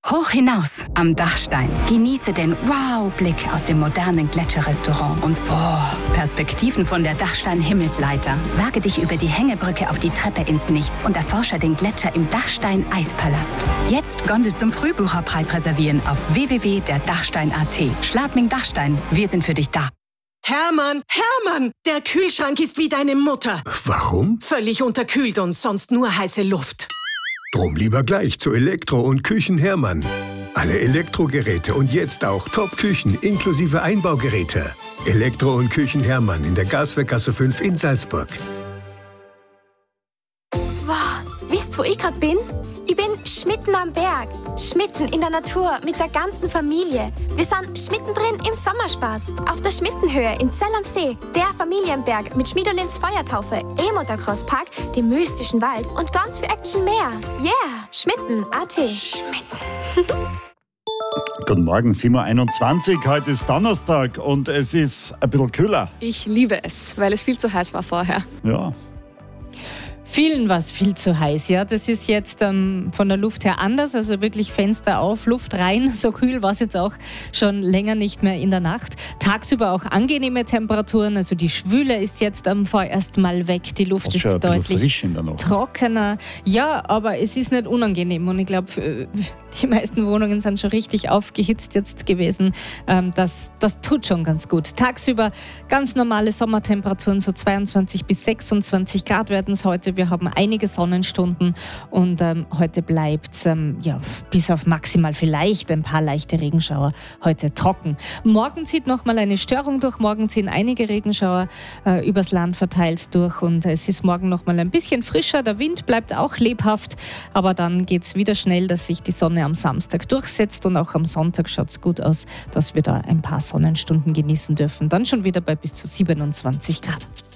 Hoch hinaus am Dachstein. Genieße den Wow-Blick aus dem modernen Gletscherrestaurant und Perspektiven von der Dachstein-Himmelsleiter. Wage dich über die Hängebrücke auf die Treppe ins Nichts und erforsche den Gletscher im Dachstein-Eispalast. Jetzt Gondel zum Frühbucherpreis reservieren auf www.derdachstein.at. Schladming Dachstein, wir sind für dich da. Hermann, der Kühlschrank ist wie deine Mutter. Warum? Völlig unterkühlt und sonst nur heiße Luft. Drum lieber gleich zu Elektro und Küchen Hermann. Alle Elektrogeräte und jetzt auch Top-Küchen inklusive Einbaugeräte. Elektro und Küchen Hermann in der Gaswerkgasse 5 in Salzburg. Wow, wisst ihr, wo ich gerade bin? Ich bin schmitten am Berg, schmitten in der Natur mit der ganzen Familie. Wir sind schmittendrin im Sommerspaß, auf der Schmittenhöhe in Zell am See, der Familienberg mit Schmiedolins Feuertaufe, E-Motocross-Park, dem mystischen Wald und ganz viel Action mehr. Yeah, Schmitten.at. Schmitten. Guten Morgen, 7.21 Uhr. Heute ist Donnerstag und es ist ein bisschen kühler. Ich liebe es, weil es viel zu heiß war vorher. Ja. Vielen war es viel zu heiß, ja. Das ist jetzt von der Luft her anders, also wirklich Fenster auf, Luft rein. So kühl war es jetzt auch schon länger nicht mehr in der Nacht. Tagsüber auch angenehme Temperaturen, also die Schwüle ist jetzt vorerst mal weg. Die Luft ist deutlich trockener. Ja, aber es ist nicht unangenehm und ich glaube, die meisten Wohnungen sind schon richtig aufgehitzt jetzt gewesen. Das tut schon ganz gut. Tagsüber ganz normale Sommertemperaturen, so 22 bis 26 Grad werden es heute. Wir haben einige Sonnenstunden und heute bleibt es bis auf maximal vielleicht ein paar leichte Regenschauer heute trocken. Morgen zieht nochmal eine Störung durch. Morgen ziehen einige Regenschauer übers Land verteilt durch und es ist morgen nochmal ein bisschen frischer. Der Wind bleibt auch lebhaft, aber dann geht es wieder schnell, dass sich die Sonne am Samstag durchsetzt und auch am Sonntag schaut es gut aus, dass wir da ein paar Sonnenstunden genießen dürfen. Dann schon wieder bei bis zu 27 Grad.